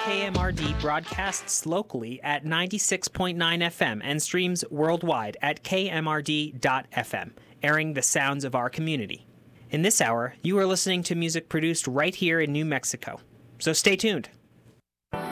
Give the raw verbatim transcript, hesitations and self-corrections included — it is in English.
K M R D broadcasts locally at ninety-six point nine F M and streams worldwide at K M R D dot F M, airing the sounds of our community. In this hour, you are listening to music produced right here in New Mexico. So stay tuned.